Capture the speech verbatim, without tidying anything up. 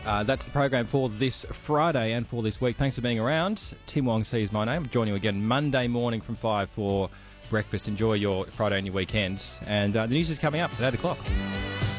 Uh, that's the program for this Friday and for this week. Thanks for being around. Tim Wong C is my name. I'm joining you again Monday morning from five for breakfast. Enjoy your Friday and your weekends. And uh, the news is coming up at eight o'clock.